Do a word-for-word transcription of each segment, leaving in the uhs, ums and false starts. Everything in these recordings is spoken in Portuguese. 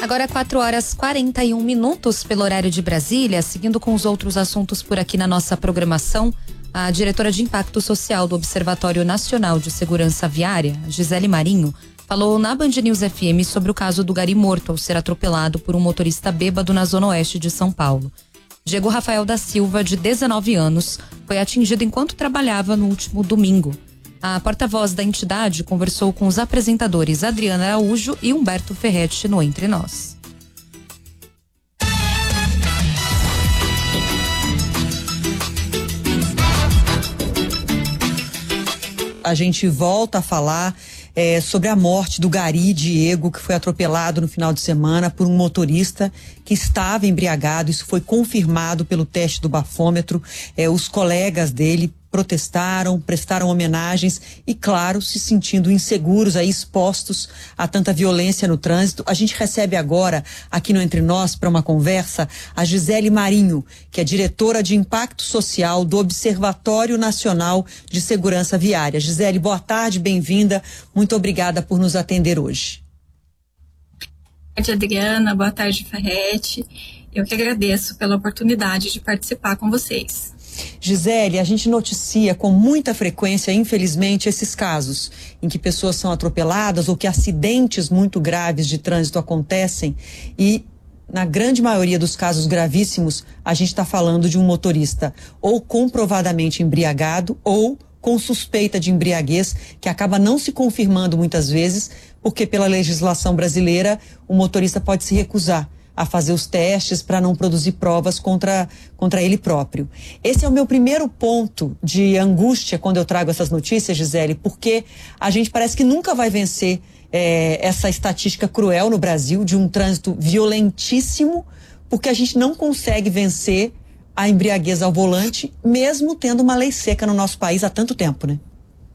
Agora quatro horas e quarenta e um minutos pelo horário de Brasília, seguindo com os outros assuntos por aqui na nossa programação. A diretora de Impacto Social do Observatório Nacional de Segurança Viária, Gisele Marinho, falou na Band News F M sobre o caso do gari morto ao ser atropelado por um motorista bêbado na zona oeste de São Paulo. Diego Rafael da Silva, de dezenove anos, foi atingido enquanto trabalhava no último domingo. A porta-voz da entidade conversou com os apresentadores Adriana Araújo e Humberto Ferretti no Entre Nós. A gente volta a falar é, sobre a morte do gari Diego, que foi atropelado no final de semana por um motorista que estava embriagado. Isso foi confirmado pelo teste do bafômetro. É, os colegas dele protestaram, prestaram homenagens e, claro, se sentindo inseguros, aí expostos a tanta violência no trânsito. A gente recebe agora, aqui no Entre Nós, para uma conversa, a Gisele Marinho, que é diretora de Impacto Social do Observatório Nacional de Segurança Viária. Gisele, boa tarde, bem-vinda. Muito obrigada por nos atender hoje. Boa tarde, Adriana. Boa tarde, Ferretti. Eu que agradeço pela oportunidade de participar com vocês. Gisele, a gente noticia com muita frequência, infelizmente, esses casos em que pessoas são atropeladas ou que acidentes muito graves de trânsito acontecem e, na grande maioria dos casos gravíssimos, a gente está falando de um motorista ou comprovadamente embriagado ou com suspeita de embriaguez, que acaba não se confirmando muitas vezes, porque pela legislação brasileira o motorista pode se recusar a fazer os testes para não produzir provas contra, contra ele próprio. Esse é o meu primeiro ponto de angústia quando eu trago essas notícias, Gisele, porque a gente parece que nunca vai vencer é, essa estatística cruel no Brasil de um trânsito violentíssimo, porque a gente não consegue vencer a embriaguez ao volante, mesmo tendo uma lei seca no nosso país há tanto tempo, né?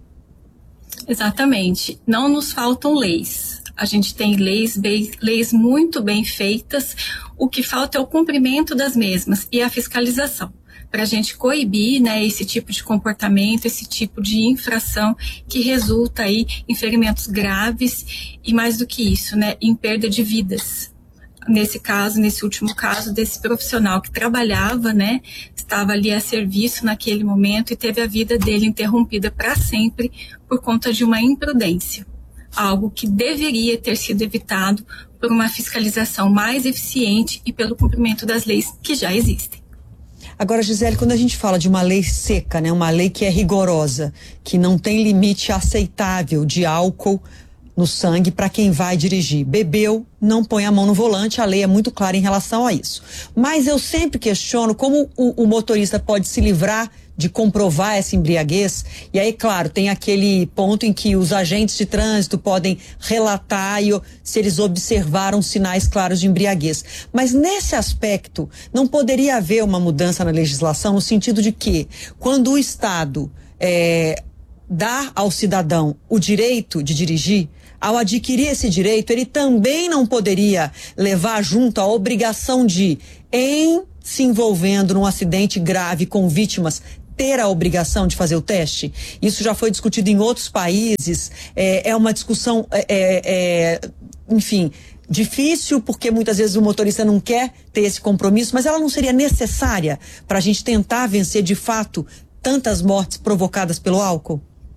Exatamente. Não nos faltam leis. A gente tem leis, bem, leis muito bem feitas, o que falta é o cumprimento das mesmas e a fiscalização, para a gente coibir, né, esse tipo de comportamento, esse tipo de infração que resulta aí em ferimentos graves e, mais do que isso, né, em perda de vidas. Nesse caso, nesse último caso, desse profissional que trabalhava, né, estava ali a serviço naquele momento e teve a vida dele interrompida para sempre por conta de uma imprudência. Algo que deveria ter sido evitado por uma fiscalização mais eficiente e pelo cumprimento das leis que já existem. Agora, Gisele, quando a gente fala de uma lei seca, né, uma lei que é rigorosa, que não tem limite aceitável de álcool no sangue para quem vai dirigir, bebeu, não põe a mão no volante, a lei é muito clara em relação a isso. Mas eu sempre questiono como o, o motorista pode se livrar de comprovar essa embriaguez. E aí, claro, tem aquele ponto em que os agentes de trânsito podem relatar e, se eles observaram sinais claros de embriaguez. Mas nesse aspecto, não poderia haver uma mudança na legislação no sentido de que, quando o Estado é, dá ao cidadão o direito de dirigir, ao adquirir esse direito, ele também não poderia levar junto a obrigação de, em se envolvendo num acidente grave com vítimas, ter a obrigação de fazer o teste? Isso já foi discutido em outros países, é, é uma discussão, é, é, enfim, difícil, porque muitas vezes o motorista não quer ter esse compromisso, mas ela não seria necessária para a gente tentar vencer de fato tantas mortes provocadas pelo álcool?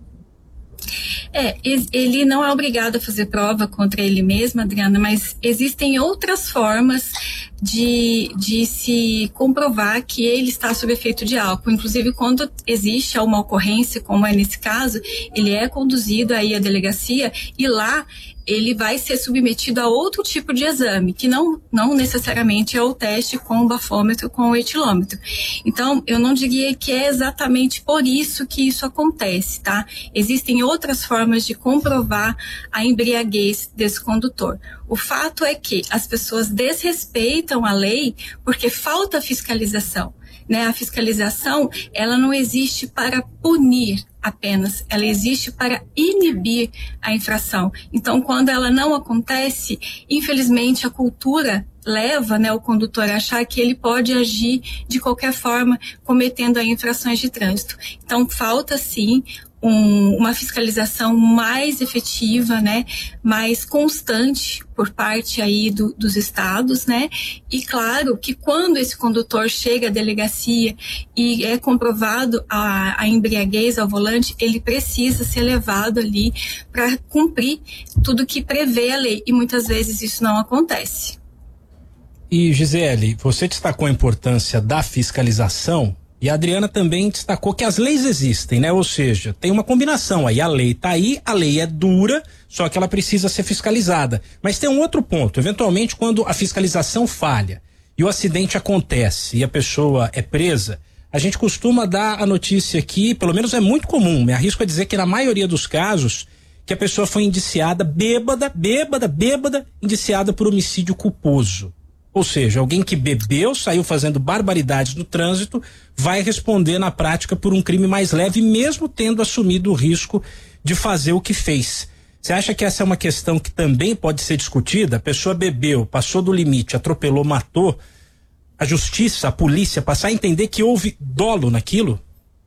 É, ele não é obrigado a fazer prova contra ele mesmo, Adriana, mas existem outras formas de, de se comprovar que ele está sob efeito de álcool. Inclusive, quando existe uma ocorrência, como é nesse caso, ele é conduzido aí à delegacia e lá ele vai ser submetido a outro tipo de exame, que não, não necessariamente é o teste com o bafômetro, com o etilômetro. Então, eu não diria que é exatamente por isso que isso acontece, tá? Existem outras formas de comprovar a embriaguez desse condutor. O fato é que as pessoas desrespeitam a lei porque falta fiscalização, né? A fiscalização, ela não existe para punir apenas, ela existe para inibir a infração. Então, quando ela não acontece, infelizmente a cultura leva, né, o condutor a achar que ele pode agir de qualquer forma, cometendo aí infrações de trânsito. Então, falta sim um, uma fiscalização mais efetiva, né, mais constante por parte aí do, dos estados, né, e claro que quando esse condutor chega à delegacia e é comprovado a, a embriaguez ao volante, ele precisa ser levado ali para cumprir tudo que prevê a lei, e muitas vezes isso não acontece. E Gisele, você destacou a importância da fiscalização e a Adriana também destacou que as leis existem, né? Ou seja, tem uma combinação aí, a lei tá aí, a lei é dura, só que ela precisa ser fiscalizada. Mas tem um outro ponto, eventualmente quando a fiscalização falha e o acidente acontece e a pessoa é presa, a gente costuma dar a notícia aqui, pelo menos é muito comum, me arrisco a dizer que na maioria dos casos, que a pessoa foi indiciada bêbada, bêbada, bêbada, indiciada por homicídio culposo. Ou seja, alguém que bebeu, saiu fazendo barbaridades no trânsito, vai responder na prática por um crime mais leve, mesmo tendo assumido o risco de fazer o que fez. Você acha que essa é uma questão que também pode ser discutida? A pessoa bebeu, passou do limite, atropelou, matou. A justiça, a polícia, passar a entender que houve dolo naquilo?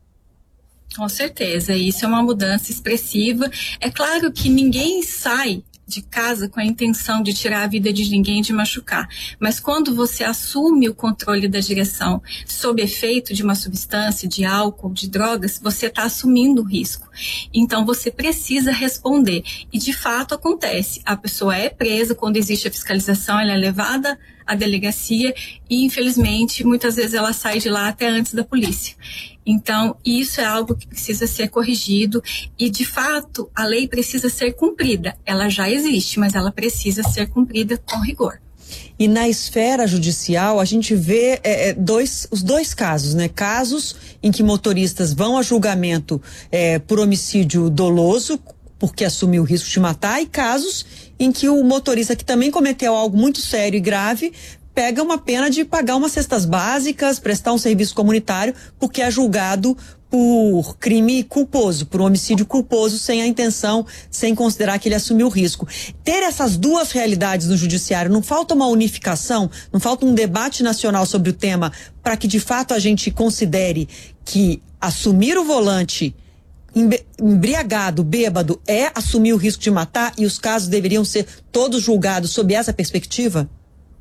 Com certeza, isso é uma mudança expressiva. É claro que ninguém sai de casa com a intenção de tirar a vida de ninguém, de machucar. Mas quando você assume o controle da direção sob efeito de uma substância, de álcool, de drogas, você está assumindo o risco. Então você precisa responder. E de fato acontece. A pessoa é presa, quando existe a fiscalização, ela é levada à delegacia e infelizmente muitas vezes ela sai de lá até antes da polícia. Então, isso é algo que precisa ser corrigido e, de fato, a lei precisa ser cumprida. Ela já existe, mas ela precisa ser cumprida com rigor. E na esfera judicial, a gente vê é, dois, os dois casos, né? Casos em que motoristas vão a julgamento é, por homicídio doloso, porque assumiu o risco de matar, e casos em que o motorista, que também cometeu algo muito sério e grave, pega uma pena de pagar umas cestas básicas, prestar um serviço comunitário, porque é julgado por crime culposo, por um homicídio culposo, sem a intenção, sem considerar que ele assumiu o risco. Ter essas duas realidades no judiciário, não falta uma unificação, não falta um debate nacional sobre o tema, para que de fato a gente considere que assumir o volante embriagado, bêbado, é assumir o risco de matar, e os casos deveriam ser todos julgados sob essa perspectiva?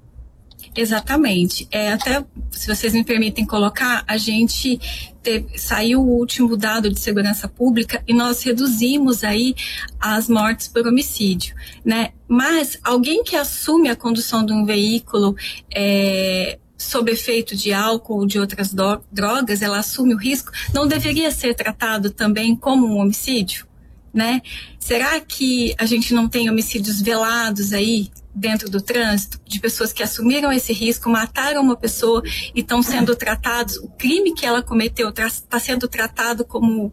Exatamente. É, até, se vocês me permitem colocar, a gente teve, saiu o último dado de segurança pública e nós reduzimos aí as mortes por homicídio, né? Mas alguém que assume a condução de um veículo é, sob efeito de álcool ou de outras do, drogas, ela assume o risco, não deveria ser tratado também como um homicídio, né? Será que a gente não tem homicídios velados aí dentro do trânsito, de pessoas que assumiram esse risco, mataram uma pessoa e estão sendo tratados, o crime que ela cometeu está sendo tratado como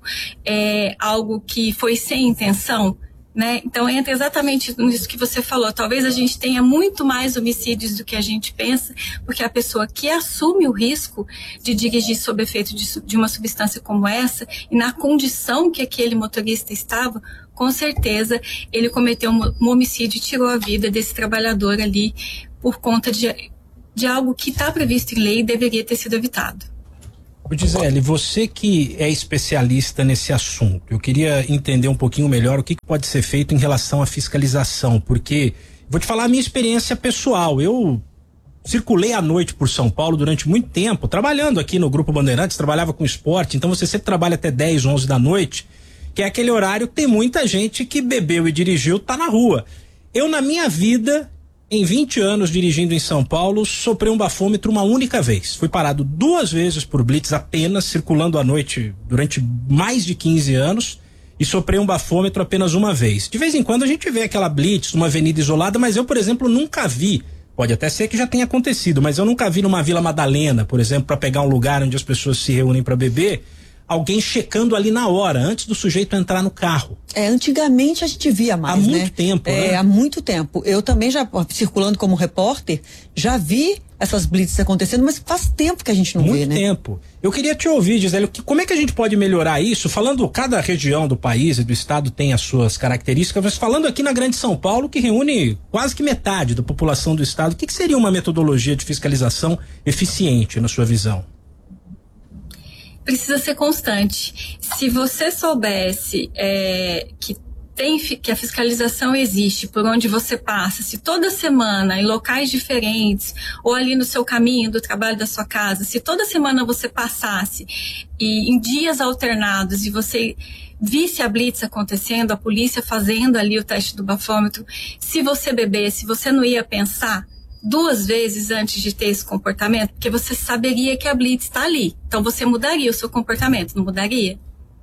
é, algo que foi sem intenção, né? Então entra exatamente nisso que você falou, talvez a gente tenha muito mais homicídios do que a gente pensa, porque a pessoa que assume o risco de dirigir sob efeito de, de uma substância como essa, e na condição que aquele motorista estava, com certeza ele cometeu um, um homicídio e tirou a vida desse trabalhador ali por conta de, de algo que está previsto em lei e deveria ter sido evitado. Ô Gisele, você que é especialista nesse assunto, eu queria entender um pouquinho melhor o que, que pode ser feito em relação à fiscalização, porque vou te falar a minha experiência pessoal. Eu circulei à noite por São Paulo durante muito tempo, trabalhando aqui no Grupo Bandeirantes, trabalhava com esporte, então você sempre trabalha até dez, onze da noite, que é aquele horário que tem muita gente que bebeu e dirigiu, tá na rua. Eu, na minha vida, em vinte anos dirigindo em São Paulo, soprei um bafômetro uma única vez. Fui parado duas vezes por blitz apenas, circulando à noite durante mais de quinze anos, e soprei um bafômetro apenas uma vez. De vez em quando a gente vê aquela blitz numa avenida isolada, mas eu, por exemplo, nunca vi. Pode até ser que já tenha acontecido, mas eu nunca vi numa Vila Madalena, por exemplo, para pegar um lugar onde as pessoas se reúnem para beber, alguém checando ali na hora, antes do sujeito entrar no carro. É, antigamente a gente via mais, há né? Há muito tempo, é, né? Há muito tempo. Eu também já, circulando como repórter, já vi essas blitzes acontecendo, mas faz tempo que a gente não muito vê, né? Muito tempo. Eu queria te ouvir, Gisele, que, como é que a gente pode melhorar isso? Falando, cada região do país e do estado tem as suas características, mas falando aqui na Grande São Paulo, que reúne quase que metade da população do estado, o que, que seria uma metodologia de fiscalização eficiente, na sua visão? precisa ser constante. Se você soubesse é, que Tem, que a fiscalização existe por onde você passa, se toda semana em locais diferentes ou ali no seu caminho do trabalho da sua casa, se toda semana você passasse e em dias alternados e você visse a blitz acontecendo, a polícia fazendo ali o teste do bafômetro, se você bebesse, você não ia pensar duas vezes antes de ter esse comportamento, porque você saberia que a blitz está ali, então você mudaria o seu comportamento, não mudaria?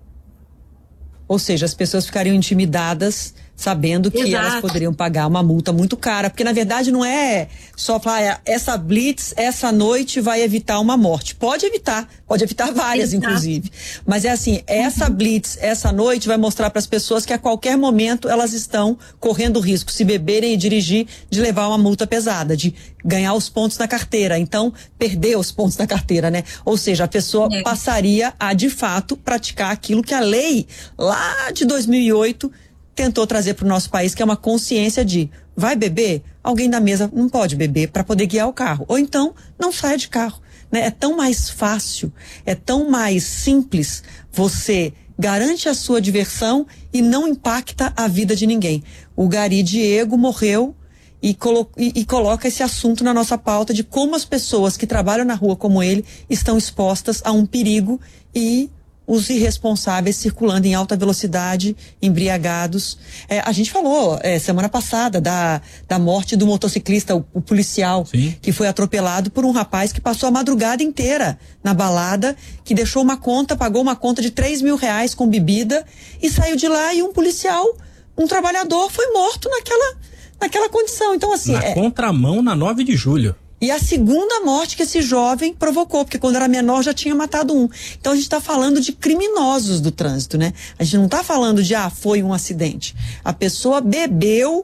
Ou seja, as pessoas ficariam intimidadas sabendo que Exato. Elas poderiam pagar uma multa muito cara, porque na verdade não é só falar, essa blitz, essa noite vai evitar uma morte. Pode evitar, pode evitar várias, Exato. Inclusive. Mas é assim, essa uhum. blitz, essa noite vai mostrar para as pessoas que a qualquer momento elas estão correndo risco, se beberem e dirigir, de levar uma multa pesada, de ganhar os pontos na carteira. Então, perder os pontos na carteira, né? Ou seja, a pessoa é. passaria a, de fato, praticar aquilo que a lei, lá de dois mil e oito, tentou trazer para o nosso país, que é uma consciência de vai beber? Alguém da mesa não pode beber para poder guiar o carro. Ou então, não saia de carro. Né? É tão mais fácil, é tão mais simples, você garante a sua diversão e não impacta a vida de ninguém. O Gari Diego morreu e, colo- e, e coloca esse assunto na nossa pauta de como as pessoas que trabalham na rua como ele estão expostas a um perigo e os irresponsáveis circulando em alta velocidade, embriagados. É, a gente falou é, semana passada da, da morte do motociclista, o, o policial, Sim. que foi atropelado por um rapaz que passou a madrugada inteira na balada, que deixou uma conta, pagou uma conta de três mil reais com bebida e saiu de lá, e um policial, um trabalhador, foi morto naquela, naquela condição. Então, assim. Na é, contramão, na nove de julho. E a segunda morte que esse jovem provocou, porque quando era menor já tinha matado um. Então a gente está falando de criminosos do trânsito, né? A gente não está falando de, ah, foi um acidente. A pessoa bebeu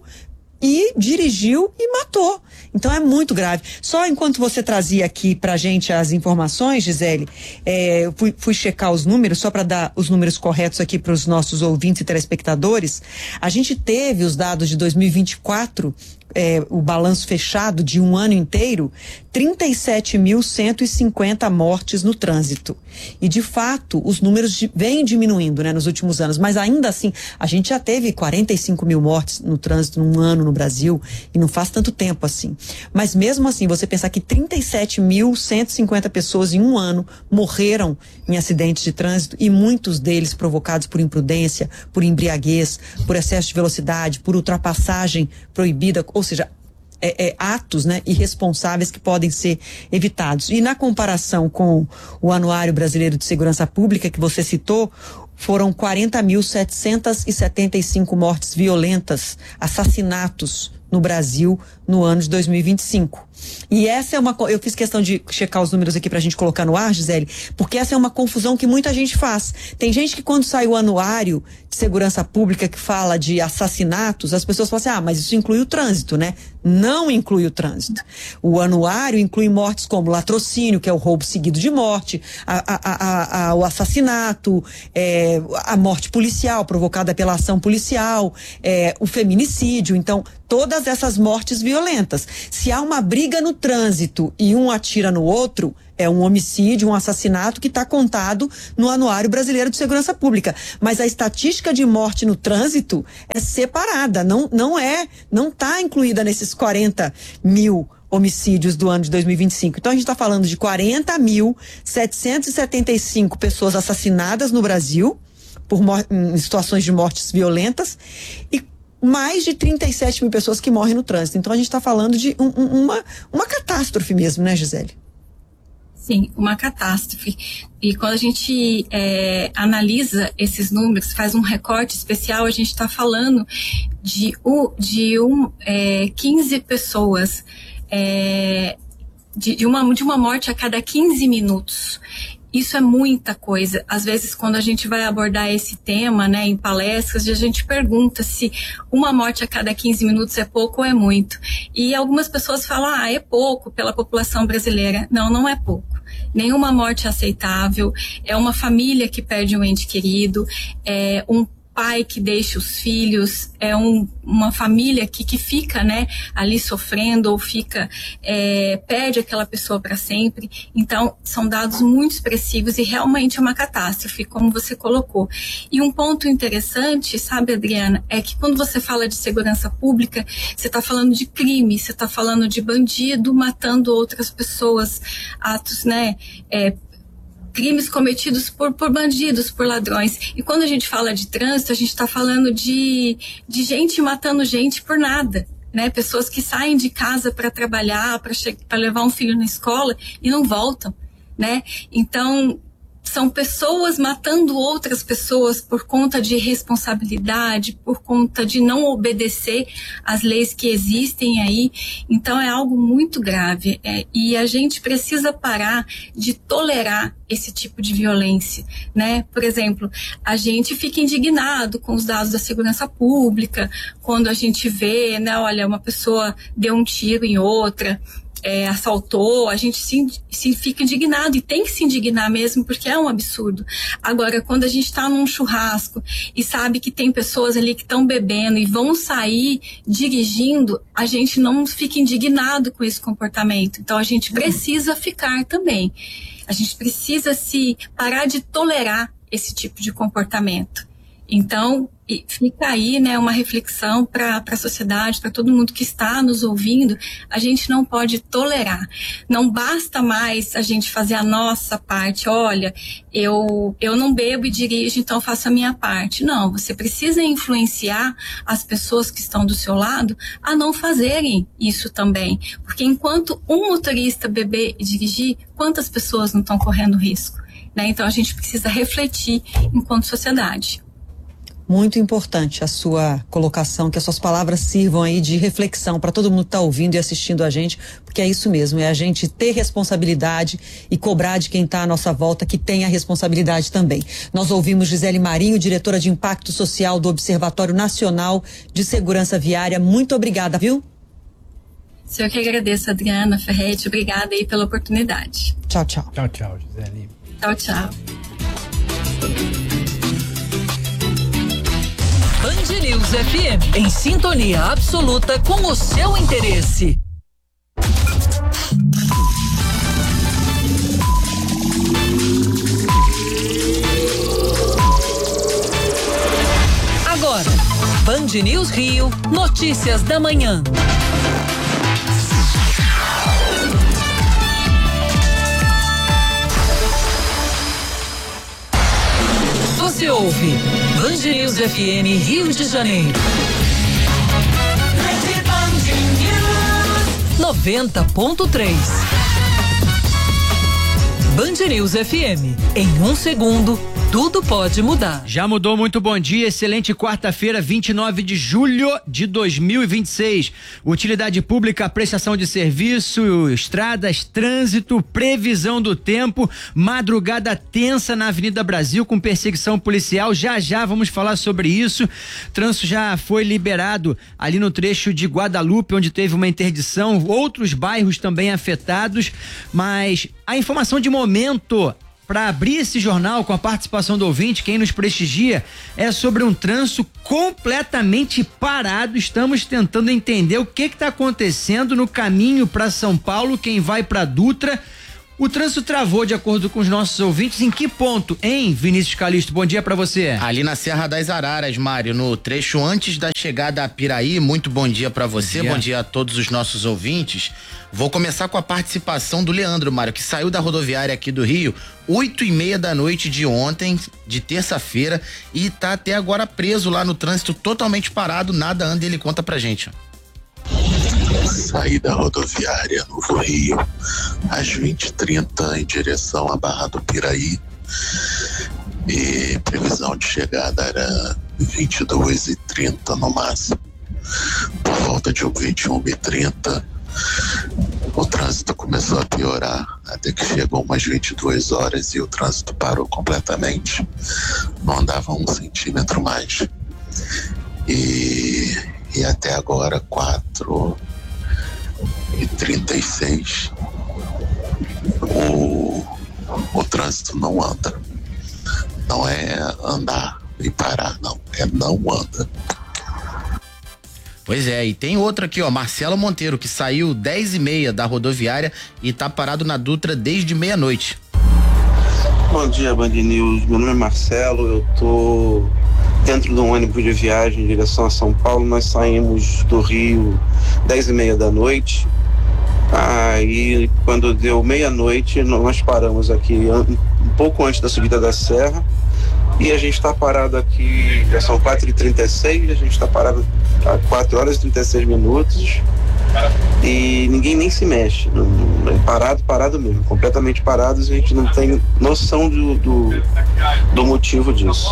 e dirigiu e matou. Então é muito grave. Só enquanto você trazia aqui pra gente as informações, Gisele, é, eu fui, fui checar os números, só para dar os números corretos aqui para os nossos ouvintes e telespectadores. A gente teve os dados de dois mil e vinte e quatro, é, o balanço fechado de um ano inteiro, trinta e sete mil cento e cinquenta mortes no trânsito. E, de fato, os números de, vêm diminuindo, né, nos últimos anos. Mas, ainda assim, a gente já teve quarenta e cinco mil mortes no trânsito num ano no Brasil, e não faz tanto tempo assim. Mas, mesmo assim, você pensar que trinta e sete mil cento e cinquenta pessoas em um ano morreram em acidentes de trânsito, e muitos deles provocados por imprudência, por embriaguez, por excesso de velocidade, por ultrapassagem proibida, ou seja, É, é, atos, né, irresponsáveis que podem ser evitados. E na comparação com o Anuário Brasileiro de Segurança Pública, que você citou, foram quarenta mil setecentos e setenta e cinco mortes violentas, assassinatos no Brasil no ano de dois mil e vinte e cinco. E essa é uma... Eu fiz questão de checar os números aqui pra gente colocar no ar, Gisele, porque essa é uma confusão que muita gente faz. Tem gente que, quando sai o anuário de segurança pública que fala de assassinatos, as pessoas falam assim, ah, mas isso inclui o trânsito, né? Não inclui o trânsito. O anuário inclui mortes como latrocínio, que é o roubo seguido de morte, a, a, a, a, o assassinato, é, a morte policial provocada pela ação policial, é, o feminicídio. Então, todas essas mortes violentas. Se há uma briga no trânsito e um atira no outro, é um homicídio, um assassinato que está contado no Anuário Brasileiro de Segurança Pública. Mas a estatística de morte no trânsito é separada, não, não é, não está incluída nesses quarenta mil homicídios do ano de dois mil e vinte e cinco. Então a gente está falando de quarenta mil setecentos e setenta e cinco pessoas assassinadas no Brasil por em situações de mortes violentas e mais de trinta e sete mil pessoas que morrem no trânsito. Então a gente está falando de um, um, uma, uma catástrofe mesmo, né, Gisele? Sim, uma catástrofe. E quando a gente é, analisa esses números, faz um recorte especial, a gente está falando de, de um, é, quinze pessoas, é, de, de, uma, de uma morte a cada quinze minutos. Isso é muita coisa. Às vezes, quando a gente vai abordar esse tema, né, em palestras, a gente pergunta se uma morte a cada quinze minutos é pouco ou é muito. E algumas pessoas falam, ah, é pouco pela população brasileira. Não, não é pouco. Nenhuma morte é aceitável. É uma família que perde um ente querido, é um pai que deixa os filhos, é um, uma família que, que fica, né, ali sofrendo ou fica, é, perde aquela pessoa para sempre. Então, são dados muito expressivos e realmente é uma catástrofe, como você colocou. E um ponto interessante, sabe, Adriana, é que quando você fala de segurança pública, você está falando de crime, você está falando de bandido matando outras pessoas, atos, né, é, crimes cometidos por, por bandidos, por ladrões. E quando a gente fala de trânsito, a gente está falando de, de gente matando gente por nada, né? Pessoas que saem de casa para trabalhar, para levar um filho na escola e não voltam, né? Então, são pessoas matando outras pessoas por conta de irresponsabilidade, por conta de não obedecer às leis que existem aí. Então é algo muito grave, é, e a gente precisa parar de tolerar esse tipo de violência, né? Por exemplo, a gente fica indignado com os dados da segurança pública, quando a gente vê, né, olha, uma pessoa deu um tiro em outra, É, assaltou, a gente se, se fica indignado, e tem que se indignar mesmo, porque é um absurdo. Agora, quando a gente está num churrasco e sabe que tem pessoas ali que estão bebendo e vão sair dirigindo, a gente não fica indignado com esse comportamento. Então, a gente precisa ficar também. A gente precisa se parar de tolerar esse tipo de comportamento. Então, fica aí, né, uma reflexão para a sociedade, para todo mundo que está nos ouvindo. A gente não pode tolerar. Não basta mais a gente fazer a nossa parte. Olha, eu, eu não bebo e dirijo, então faço a minha parte. Não, você precisa influenciar as pessoas que estão do seu lado a não fazerem isso também. Porque enquanto um motorista beber e dirigir, quantas pessoas não estão correndo risco, né? Então a gente precisa refletir enquanto sociedade. Muito importante a sua colocação, que as suas palavras sirvam aí de reflexão para todo mundo que está ouvindo e assistindo a gente, porque é isso mesmo, é a gente ter responsabilidade e cobrar de quem está à nossa volta que tenha responsabilidade também. Nós ouvimos Gisele Marinho, diretora de Impacto Social do Observatório Nacional de Segurança Viária. Muito obrigada, viu? Eu que agradeço, Adriana Ferretti. Obrigada aí pela oportunidade. Tchau, tchau. Tchau, tchau, Gisele. Tchau, tchau. Band News F M, em sintonia absoluta com o seu interesse. Agora, Band News Rio, notícias da manhã. Você ouve Band News F M Rio de Janeiro. noventa ponto três. Band News F M. Em um segundo, tudo pode mudar. Já mudou, muito bom dia, excelente quarta-feira, vinte e nove de julho de dois mil e vinte e seis. Utilidade pública, prestação de serviço, estradas, trânsito, previsão do tempo, madrugada tensa na Avenida Brasil com perseguição policial. Já já vamos falar sobre isso. Trânsito já foi liberado ali no trecho de Guadalupe, onde teve uma interdição, outros bairros também afetados, mas a informação de momento para abrir esse jornal com a participação do ouvinte, quem nos prestigia, é sobre um trânsito completamente parado. Estamos tentando entender o que está acontecendo no caminho para São Paulo, quem vai para Dutra. O trânsito travou, de acordo com os nossos ouvintes. Em que ponto, hein, Vinícius Calixto? Bom dia pra você. Ali na Serra das Araras, Mário, no trecho antes da chegada a Piraí. Muito bom dia pra você, bom dia. Bom dia a todos os nossos ouvintes. Vou começar com a participação do Leandro, Mário, que saiu da rodoviária aqui do Rio, oito e meia da noite de ontem, de terça-feira, e tá até agora preso lá no trânsito, totalmente parado, nada anda, ele conta pra gente. Saí da rodoviária Novo Rio às vinte e trinta em direção à Barra do Piraí, e previsão de chegada era vinte e duas e trinta no máximo. Por volta de vinte e uma e trinta o trânsito começou a piorar, até que chegou umas vinte e duas horas e o trânsito parou completamente, não andava um centímetro mais. E, e até agora quatro e trinta e seis o, o trânsito não anda. Não é andar e parar, não. maré não anda. Pois é, e tem outro aqui, ó, Marcelo Monteiro, que saiu dez e meia da rodoviária e tá parado na Dutra desde meia-noite. Bom dia, Band News. Meu nome é Marcelo, eu tô dentro de um ônibus de viagem em direção a São Paulo. Nós saímos do Rio dez e meia da noite. Aí, quando deu meia-noite, nós paramos aqui um pouco antes da subida da serra. E a gente está parado aqui, já são quatro e trinta e seis, a gente está parado há quatro horas e trinta e seis minutos e ninguém nem se mexe, não, não, é parado, parado mesmo, completamente parado, a gente não tem noção do, do, do motivo disso.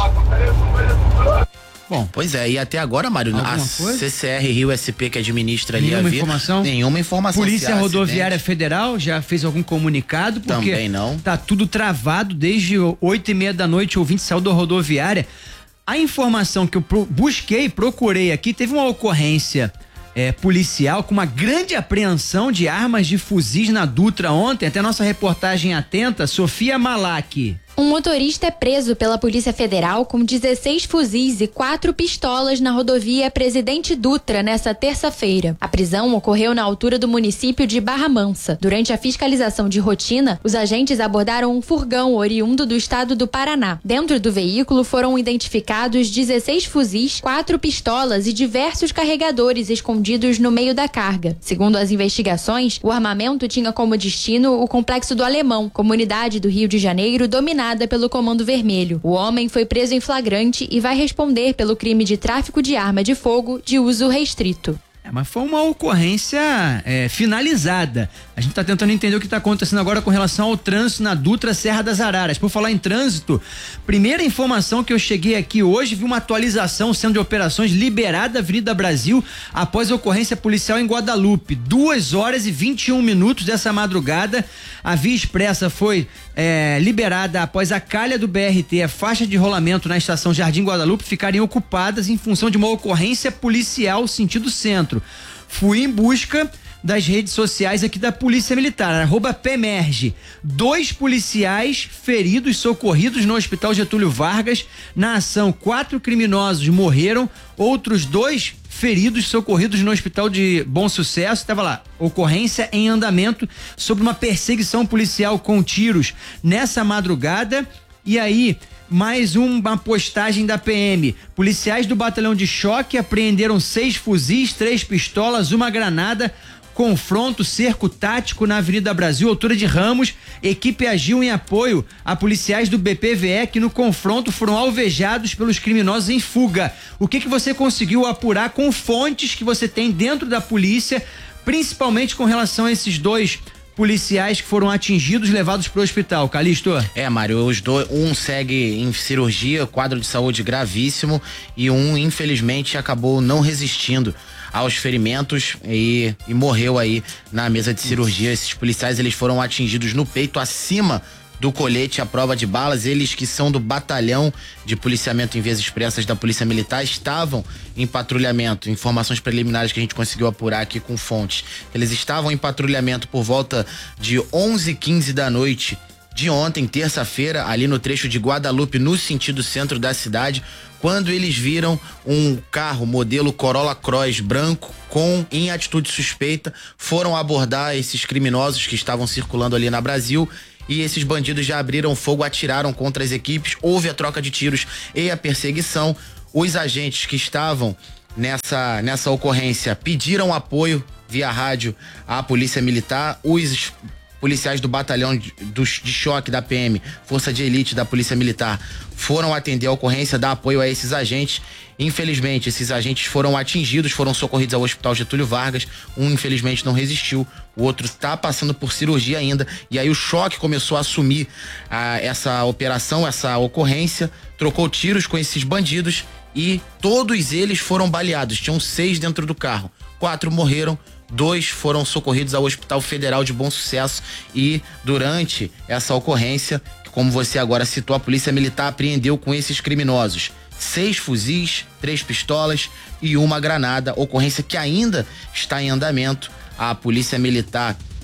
Bom, pois é, e até agora, Mário, a coisa? C C R Rio S P que administra ali nenhuma a via, informação? Nenhuma informação. Polícia Rodoviária Federal já fez algum comunicado? Porque também não. Tá tudo travado desde oito e meia da noite, o ouvinte saiu da rodoviária. A informação que eu pro, busquei, procurei aqui, teve uma ocorrência é, policial com uma grande apreensão de armas de fuzis na Dutra ontem, até nossa reportagem atenta, Sofia Malak. Um motorista é preso pela Polícia Federal com dezesseis fuzis e quatro pistolas na rodovia Presidente Dutra nesta terça-feira. A prisão ocorreu na altura do município de Barra Mansa. Durante a fiscalização de rotina, os agentes abordaram um furgão oriundo do estado do Paraná. Dentro do veículo foram identificados dezesseis fuzis, quatro pistolas e diversos carregadores escondidos no meio da carga. Segundo as investigações, o armamento tinha como destino o Complexo do Alemão, comunidade do Rio de Janeiro dominada pelo Comando Vermelho. O homem foi preso em flagrante e vai responder pelo crime de tráfico de arma de fogo de uso restrito. É, mas foi uma ocorrência é, finalizada. A gente está tentando entender o que está acontecendo agora com relação ao trânsito na Dutra Serra das Araras. Por falar em trânsito, primeira informação que eu cheguei aqui hoje, vi uma atualização, centro de operações liberada Avenida Brasil após a ocorrência policial em Guadalupe. Duas horas e vinte e um minutos dessa madrugada, a via expressa foi é, liberada após a calha do B R T, a faixa de rolamento na estação Jardim Guadalupe ficarem ocupadas em função de uma ocorrência policial sentido centro. Fui em busca das redes sociais aqui da Polícia Militar, arroba Pemerge. Dois policiais feridos, socorridos no Hospital Getúlio Vargas. Na ação, quatro criminosos morreram, outros dois feridos, socorridos no Hospital de Bom Sucesso. Estava lá, ocorrência em andamento sobre uma perseguição policial com tiros nessa madrugada. E aí, mais uma postagem da P M. Policiais do batalhão de choque apreenderam seis fuzis, três pistolas, uma granada. Confronto, cerco tático na Avenida Brasil, altura de Ramos. Equipe agiu em apoio a policiais do B P V E que no confronto foram alvejados pelos criminosos em fuga. O que que você conseguiu apurar com fontes que você tem dentro da polícia, principalmente com relação a esses dois policiais que foram atingidos, levados para o hospital, Calixto? É, Mário, os dois, um segue em cirurgia, quadro de saúde gravíssimo, e um, infelizmente, acabou não resistindo aos ferimentos e, e morreu aí na mesa de cirurgia. Esses policiais, eles foram atingidos no peito, acima do colete à prova de balas. Eles que são do batalhão de policiamento em vias expressas da Polícia Militar estavam em patrulhamento. Informações preliminares que a gente conseguiu apurar aqui com fontes. Eles estavam em patrulhamento por volta de onze e quinze da noite de ontem, terça-feira, ali no trecho de Guadalupe, no sentido centro da cidade, quando eles viram um carro modelo Corolla Cross branco com em atitude suspeita, foram abordar esses criminosos que estavam circulando ali na Brasil. E esses bandidos já abriram fogo, atiraram contra as equipes, houve a troca de tiros e a perseguição. Os agentes que estavam nessa, nessa ocorrência pediram apoio via rádio à Polícia Militar. Os policiais do batalhão de, de choque da P M, Força de Elite da Polícia Militar, foram atender a ocorrência, dar apoio a esses agentes. Infelizmente, esses agentes foram atingidos, foram socorridos ao Hospital Getúlio Vargas. Um, infelizmente, não resistiu. O outro tá passando por cirurgia ainda. E aí o choque começou a assumir ah, essa operação, essa ocorrência. Trocou tiros com esses bandidos e todos eles foram baleados. Tinham seis dentro do carro. Quatro morreram. Dois foram socorridos ao Hospital Federal de Bom Sucesso. E durante essa ocorrência, como você agora citou, a Polícia Militar apreendeu com esses criminosos seis fuzis, três pistolas e uma granada, ocorrência que ainda está em andamento. A Polícia Militar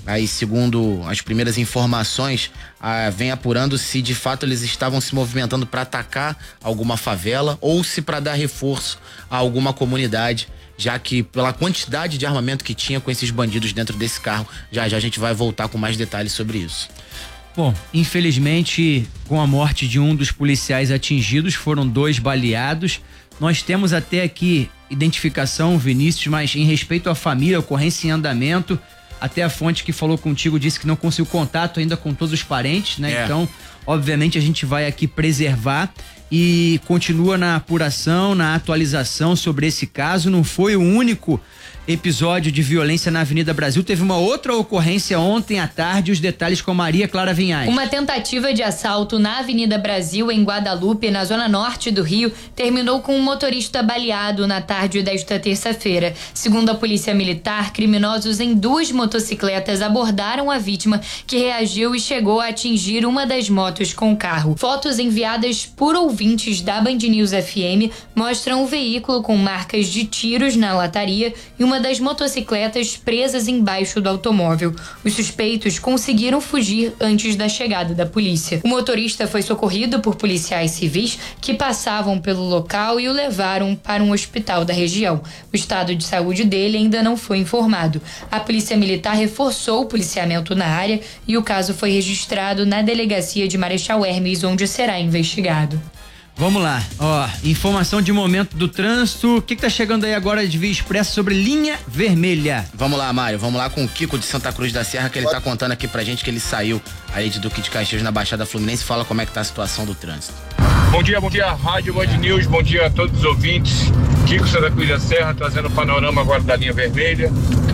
aí segundo as primeiras informações, ah, vem apurando se de fato eles estavam se movimentando para atacar alguma favela ou se para dar reforço a alguma comunidade, já que pela quantidade de armamento que tinha com esses bandidos dentro desse carro, já já a gente vai voltar com mais detalhes sobre isso. Bom, infelizmente, com a morte de um dos policiais atingidos, foram dois baleados. Nós temos até aqui identificação, Vinícius, mas em respeito à família, ocorrência em andamento, até a fonte que falou contigo disse que não conseguiu contato ainda com todos os parentes, né? É. Então, obviamente, a gente vai aqui preservar e continua na apuração, na atualização sobre esse caso. Não foi o único episódio de violência na Avenida Brasil, teve uma outra ocorrência ontem à tarde, os detalhes com Maria Clara Vinhais. Uma tentativa de assalto na Avenida Brasil, em Guadalupe, na zona norte do Rio, terminou com um motorista baleado na tarde desta terça-feira. Segundo a Polícia Militar, criminosos em duas motocicletas abordaram a vítima, que reagiu e chegou a atingir uma das motos com o carro. Fotos enviadas por ouvintes da Band News F M mostram o veículo com marcas de tiros na lataria e uma das motocicletas presas embaixo do automóvel. Os suspeitos conseguiram fugir antes da chegada da polícia. O motorista foi socorrido por policiais civis que passavam pelo local e o levaram para um hospital da região. O estado de saúde dele ainda não foi informado. A Polícia Militar reforçou o policiamento na área e o caso foi registrado na delegacia de Marechal Hermes, onde será investigado. Vamos lá, ó, informação de momento do trânsito. O que que tá chegando aí agora de Via Expressa sobre linha vermelha? Vamos lá, Mário, vamos lá com o Kiko de Santa Cruz da Serra, que ele tá contando aqui pra gente que ele saiu aí de Duque de Caxias na Baixada Fluminense. Fala como é que tá a situação do trânsito. Bom dia, bom dia, Rádio Band News, bom dia a todos os ouvintes. Kiko Santa Cruz da Serra, trazendo o panorama agora da linha vermelha.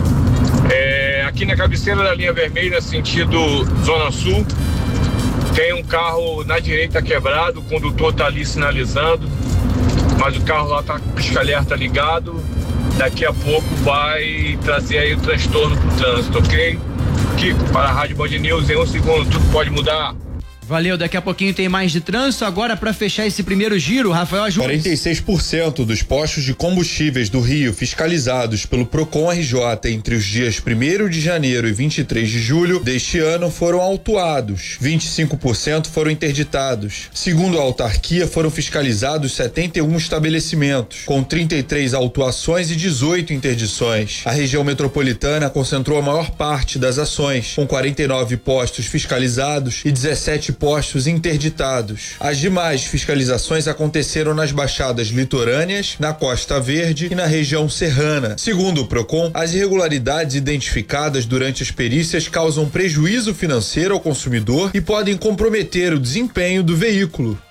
É, aqui na cabeceira da linha vermelha, sentido Zona Sul, tem um carro na direita quebrado, o condutor tá ali sinalizando, mas o carro lá tá com o pisca-alerta ligado. Daqui a pouco vai trazer aí o transtorno pro trânsito, ok? Kiko, para a Rádio Band News, em um segundo tudo pode mudar. Valeu, daqui a pouquinho tem mais de trânsito. Agora, para fechar esse primeiro giro, Rafael Ajuda. quarenta e seis por cento dos postos de combustíveis do Rio fiscalizados pelo Procon R J entre os dias primeiro de janeiro e vinte e três de julho deste ano foram autuados. vinte e cinco por cento foram interditados. Segundo a autarquia, foram fiscalizados setenta e um estabelecimentos, com trinta e três autuações e dezoito interdições. A região metropolitana concentrou a maior parte das ações, com quarenta e nove postos fiscalizados e dezessete postos interditados. As demais fiscalizações aconteceram nas baixadas litorâneas, na Costa Verde e na região serrana. Segundo o Procon, as irregularidades identificadas durante as perícias causam prejuízo financeiro ao consumidor e podem comprometer o desempenho do veículo.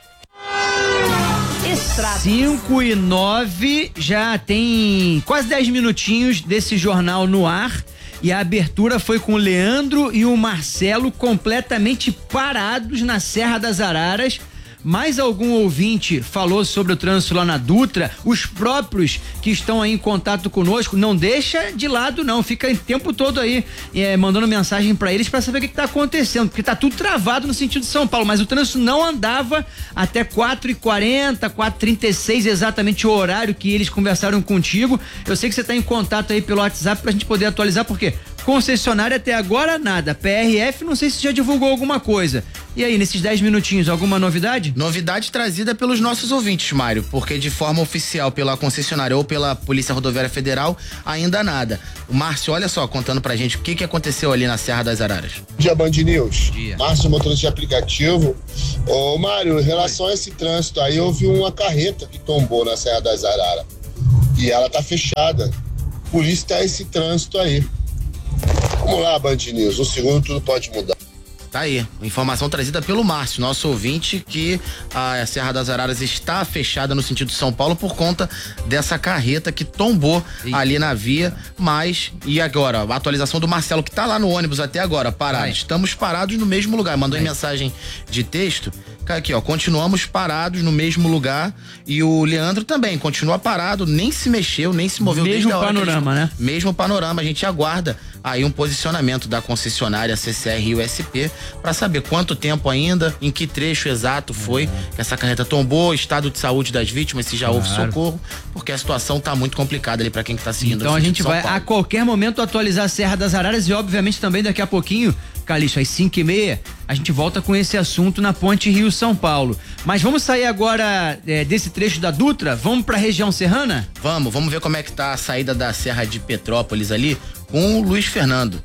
cinco e nove, já tem quase dez minutinhos desse jornal no ar. E a abertura foi com o Leandro e o Marcelo completamente parados na Serra das Araras. Mais algum ouvinte falou sobre o trânsito lá na Dutra. Os próprios que estão aí em contato conosco, não deixa de lado não, fica o tempo todo aí é, mandando mensagem para eles para saber o que, que tá acontecendo, porque tá tudo travado no sentido de São Paulo, mas o trânsito não andava até quatro e quarenta, quatro e trinta e seis, exatamente o horário que eles conversaram contigo. Eu sei que você tá em contato aí pelo WhatsApp pra gente poder atualizar, porque concessionária até agora nada, P R F não sei se já divulgou alguma coisa. E aí, nesses dez minutinhos, alguma novidade? Novidade trazida pelos nossos ouvintes, Mário, porque de forma oficial pela concessionária ou pela Polícia Rodoviária Federal, ainda nada. O Márcio, olha só, contando pra gente o que que aconteceu ali na Serra das Araras. Bom dia, Band News. Dia. Márcio, motorista de aplicativo. Ô, Mário, em relação Oi. a esse trânsito aí, houve uma carreta que tombou na Serra das Araras. E ela tá fechada. Por isso tá esse trânsito aí. Vamos lá, Band News, um segundo tudo pode mudar. Tá aí, informação trazida pelo Márcio, nosso ouvinte, que a Serra das Araras está fechada no sentido de São Paulo por conta dessa carreta que tombou Eita. ali na via, mas, e agora, a atualização do Marcelo, que tá lá no ônibus até agora, parado, Vai. estamos parados no mesmo lugar, mandou em mensagem de texto, aqui ó, continuamos parados no mesmo lugar, e o Leandro também continua parado, nem se mexeu, nem se moveu mesmo desde a hora panorama, gente, né? Mesmo panorama, a gente aguarda aí um posicionamento da concessionária C C R e U S P para saber quanto tempo ainda, em que trecho exato foi uhum. que essa carreta tombou, estado de saúde das vítimas, se já claro. houve socorro, porque a situação tá muito complicada ali para quem que tá seguindo. Então a gente vai Paulo. a qualquer momento atualizar a Serra das Araras e obviamente também daqui a pouquinho, Calixto, às cinco e meia, a gente volta com esse assunto na Ponte Rio-São Paulo. Mas vamos sair agora é, desse trecho da Dutra, vamos pra região serrana? Vamos, vamos ver como é que tá a saída da Serra de Petrópolis ali com o Luiz Fernando.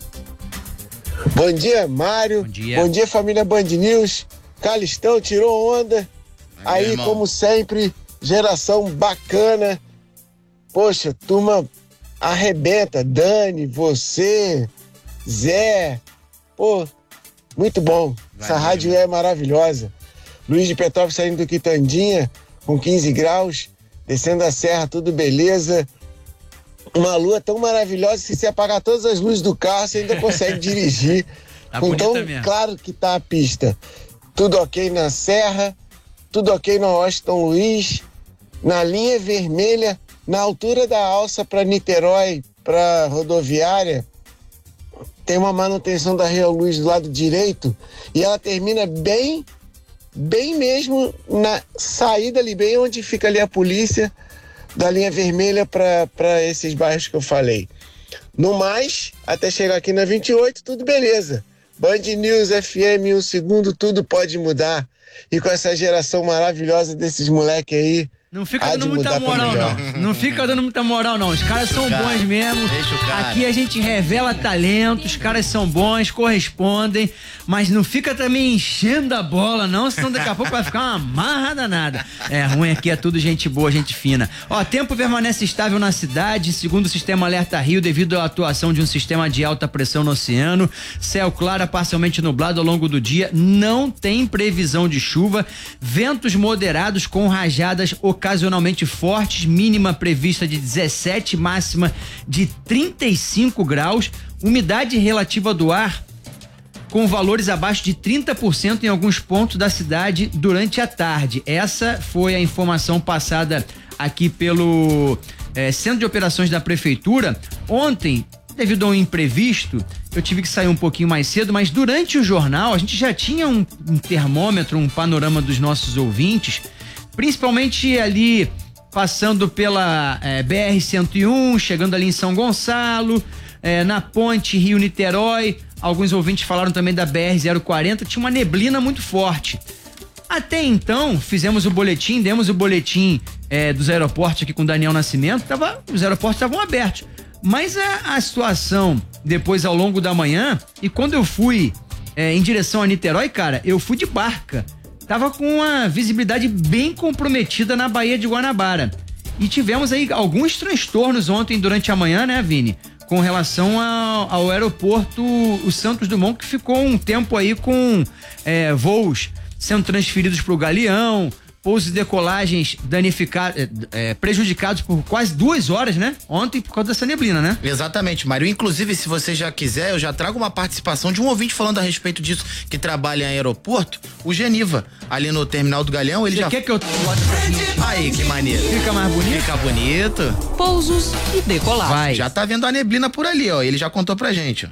Bom dia, Mário. Bom dia, Bom dia família Band News. Calistão tirou onda. Aí, Aí como sempre, geração bacana. Poxa, turma arrebenta. Dani, você, Zé. Pô, muito bom. Vai Essa mesmo. rádio é maravilhosa. Luiz de Petrópolis saindo do Quitandinha com quinze graus, descendo a serra, tudo beleza. Uma lua tão maravilhosa que se apagar todas as luzes do carro, você ainda consegue dirigir. Tá com tão mesmo. Claro que tá a pista. Tudo ok na serra, tudo ok no Washington Luiz, na linha vermelha, na altura da alça para Niterói, para rodoviária. Tem uma manutenção da Real Luz do lado direito e ela termina bem, bem mesmo na saída ali, bem onde fica ali a polícia da linha vermelha para esses bairros que eu falei. No mais, até chegar aqui na vinte e oito, tudo beleza. Band News F M, um segundo, tudo pode mudar. E com essa geração maravilhosa desses moleques aí, não fica dando muita moral, não. Não fica dando muita moral, não. Os caras são cara, bons mesmo. Deixa o cara. Aqui a gente revela talento, os caras são bons, correspondem, mas não fica também enchendo a bola, não, senão daqui a pouco vai ficar uma marra danada. É ruim, aqui é tudo gente boa, gente fina. Ó, tempo permanece estável na cidade, segundo o sistema Alerta Rio, devido à atuação de um sistema de alta pressão no oceano. Céu claro, parcialmente nublado ao longo do dia, não tem previsão de chuva, ventos moderados com rajadas ocasionalmente fortes, mínima prevista de dezessete, máxima de trinta e cinco graus, umidade relativa do ar com valores abaixo de trinta por cento em alguns pontos da cidade durante a tarde. Essa foi a informação passada aqui pelo eh, Centro de Operações da Prefeitura. Ontem, devido a um imprevisto, eu tive que sair um pouquinho mais cedo, mas durante o jornal a gente já tinha um, um termômetro, um panorama dos nossos ouvintes, principalmente ali passando pela eh, B R cento e um, chegando ali em São Gonçalo, eh, na ponte Rio-Niterói. Alguns ouvintes falaram também da B R zero quarenta, tinha uma neblina muito forte. Até então, fizemos o boletim, demos o boletim eh, dos aeroportos aqui com o Daniel Nascimento, tava, os aeroportos estavam abertos. Mas a, a situação, depois ao longo da manhã, e quando eu fui eh, em direção a Niterói, cara, eu fui de barca. Tava com uma visibilidade bem comprometida na Baía de Guanabara. E tivemos aí alguns transtornos ontem durante a manhã, né, Vini? Com relação ao, ao aeroporto o Santos Dumont, que ficou um tempo aí com é, voos sendo transferidos para o Galeão, pousos e decolagens danificados, é, prejudicados por quase duas horas, né? Ontem, por causa dessa neblina, né? Exatamente, Mário. Inclusive, se você já quiser, eu já trago uma participação de um ouvinte falando a respeito disso, que trabalha em aeroporto, o Geniva, ali no terminal do Galeão, ele você já... quer que eu... Aí, que maneiro. Fica mais bonito? Fica bonito. Pousos e decolagens. Vai. Já tá vendo a neblina por ali, ó. Ele já contou pra gente,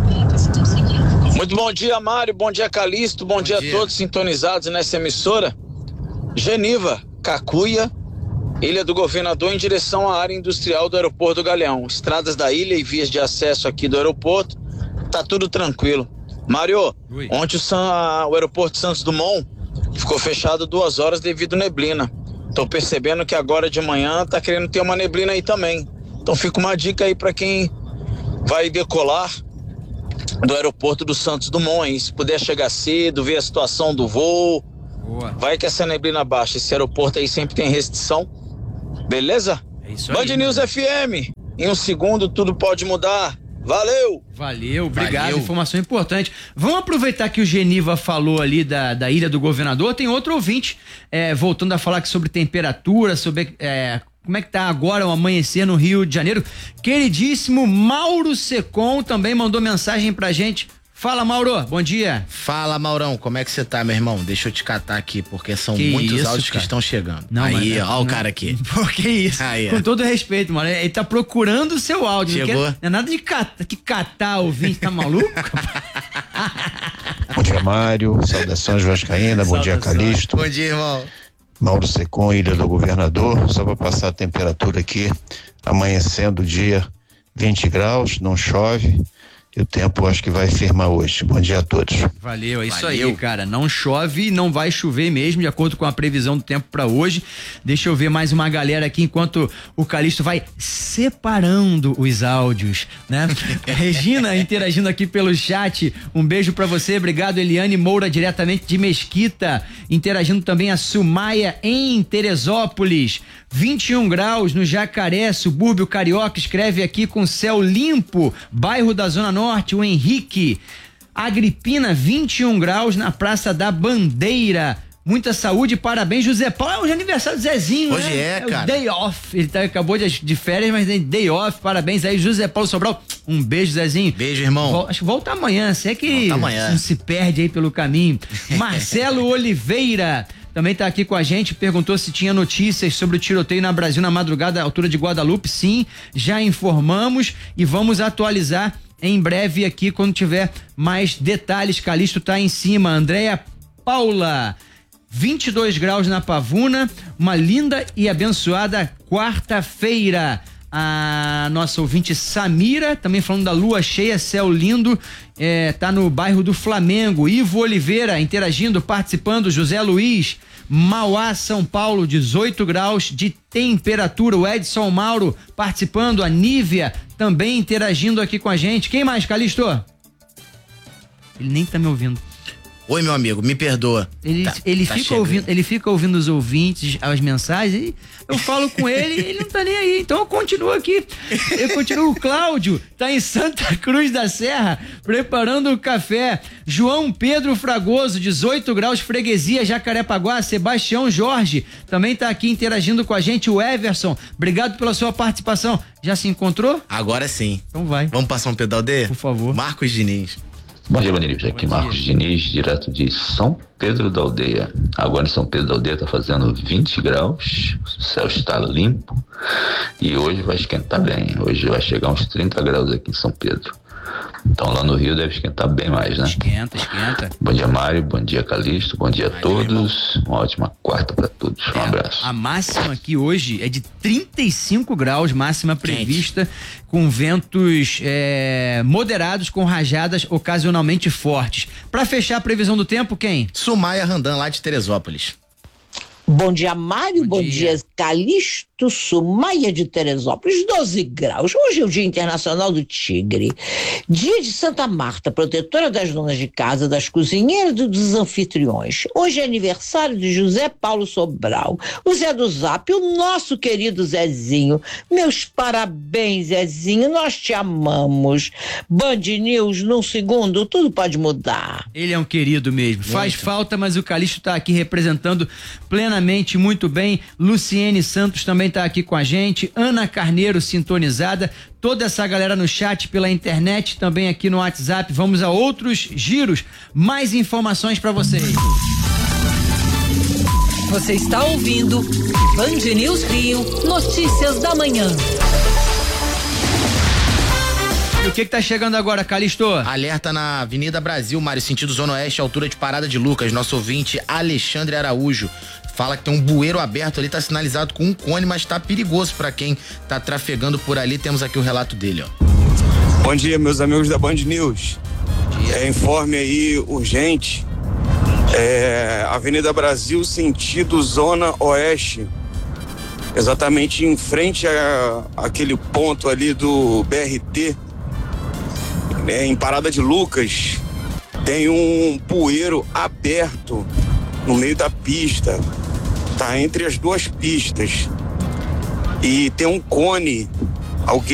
ó. Muito bom dia, Mário. Bom dia, Calixto. Bom, bom dia, dia a todos sintonizados nessa emissora. Geniva, Cacuia, Ilha do Governador, em direção à área industrial do aeroporto do Galeão. Estradas da ilha e vias de acesso aqui do aeroporto, tá tudo tranquilo. Mário, Ui. ontem o, San, o aeroporto Santos Dumont ficou fechado duas horas devido à neblina. Tô percebendo que agora de manhã tá querendo ter uma neblina aí também. Então fica uma dica aí para quem vai decolar do aeroporto do Santos Dumont, hein? Se puder chegar cedo, ver a situação do voo. Boa. Vai que essa neblina baixa, esse aeroporto aí sempre tem restrição, beleza? É isso Band aí, News mano. F M, em um segundo tudo pode mudar, valeu! Valeu, obrigado, Valeu. Informação importante. Vamos aproveitar que o Geniva falou ali da, da Ilha do Governador, tem outro ouvinte é, voltando a falar aqui sobre temperatura, sobre é, como é que tá agora o amanhecer no Rio de Janeiro. Queridíssimo Mauro Secom também mandou mensagem pra gente. Fala, Mauro, bom dia. Fala, Maurão, como é que você tá, meu irmão? Deixa eu te catar aqui, porque são que muitos isso, áudios cara? que estão chegando. Não, aí, mas, ó, não, o cara aqui. Por que isso? Aí, Com todo respeito, mano, ele tá procurando o seu áudio. Chegou? Não, quer, não é nada de catar, que catar ouvinte, tá maluco? Bom dia, Mário. Saudações vascaína. Bom dia, Calixto. Bom dia, irmão. Mauro Secom, Ilha do Governador. Só para passar a temperatura aqui. Amanhecendo o dia vinte graus, não chove. E o tempo acho que vai firmar hoje. Bom dia a todos. Valeu, é isso Valeu. aí, cara. Não chove e não vai chover mesmo, de acordo com a previsão do tempo pra hoje. Deixa eu ver mais uma galera aqui enquanto o Calixto vai separando os áudios, né? Regina interagindo aqui pelo chat. Um beijo pra você. Obrigado, Eliane Moura, diretamente de Mesquita. Interagindo também a Sumaia em Teresópolis. vinte e um graus no Jacaré, subúrbio carioca. Escreve aqui com céu limpo, bairro da Zona Norte, o Henrique. Agripina, vinte e um graus na Praça da Bandeira. Muita saúde, parabéns, José Paulo. É hoje é aniversário do Zezinho, Hoje né? é, o cara. day off. Ele tá, acabou de, de férias, mas tem day off. Parabéns aí, José Paulo Sobral. Um beijo, Zezinho. Beijo, irmão. Vol, acho que volta amanhã, se é que Volta amanhã. não se perde aí pelo caminho. Marcelo Oliveira também tá aqui com a gente, perguntou se tinha notícias sobre o tiroteio na Brasil na madrugada, à altura de Guadalupe. Sim, já informamos e vamos atualizar em breve aqui quando tiver mais detalhes. Calixto tá em cima. Andréia Paula, vinte e dois graus na Pavuna, uma linda e abençoada quarta-feira. A nossa ouvinte Samira, também falando da lua cheia, céu lindo, é, tá no bairro do Flamengo. Ivo Oliveira interagindo, participando. José Luiz, Mauá, São Paulo, dezoito graus de temperatura. O Edson Mauro participando. A Nívia também interagindo aqui com a gente. Quem mais, Calixto? Ele nem tá me ouvindo. Oi, meu amigo, me perdoa. Ele, Tá- ele, tá fica chegando. ouvindo, ele fica ouvindo os ouvintes, as mensagens, e eu falo com ele e ele não tá nem aí. Então eu continuo aqui. Eu continuo. O Cláudio tá em Santa Cruz da Serra, preparando o café. João Pedro Fragoso, dezoito graus, freguesia, Jacarepaguá. Sebastião Jorge também tá aqui interagindo com a gente. O Everson, obrigado pela sua participação. Já se encontrou? Agora sim. Então vai. Vamos passar um pedal D? Por favor. Marcos Diniz. Bom dia, Baneiros. Aqui Marcos Diniz, direto de São Pedro da Aldeia. Agora em São Pedro da Aldeia está fazendo vinte graus, o céu está limpo e hoje vai esquentar bem. Hoje vai chegar uns trinta graus aqui em São Pedro. Então lá no Rio deve esquentar bem mais, né? Esquenta, esquenta. Bom dia, Mário. Bom dia, Calixto. Bom dia a todos. Uma ótima quarta para todos. Um abraço. A máxima aqui hoje é de trinta e cinco graus, máxima prevista, com ventos é, moderados, com rajadas ocasionalmente fortes. Para fechar a previsão do tempo, quem? Sumaia Randan, lá de Teresópolis. Bom dia, Mário. Bom Bom, dia. dia, Calixto, Sumaia de Teresópolis, doze graus. Hoje é o Dia Internacional do Tigre. Dia de Santa Marta, protetora das donas de casa, das cozinheiras e dos anfitriões. Hoje é aniversário de José Paulo Sobral, o Zé do Zap, o nosso querido Zezinho. Meus parabéns, Zezinho, nós te amamos. Band News, num segundo, tudo pode mudar. Ele é um querido mesmo. Faz falta, mas o Calixto tá aqui representando plenamente, muito bem. Luciene Santos também tá aqui com a gente. Ana Carneiro sintonizada. Toda essa galera no chat, pela internet, também aqui no WhatsApp. Vamos a outros giros. Mais informações para vocês. Você está ouvindo Band News Rio, notícias da manhã. E o que que tá chegando agora, Calixto? Alerta na Avenida Brasil, Mário, sentido Zona Oeste, altura de Parada de Lucas. Nosso ouvinte Alexandre Araújo fala que tem um bueiro aberto ali, tá sinalizado com um cone, mas tá perigoso pra quem tá trafegando por ali. Temos aqui o relato dele, ó. Bom dia, meus amigos da Band News. É, informe aí urgente. É, Avenida Brasil, sentido Zona Oeste. Exatamente em frente a aquele ponto ali do B R T, né, em Parada de Lucas, tem um bueiro aberto no meio da pista. Tá entre as duas pistas. E tem um cone. Alguém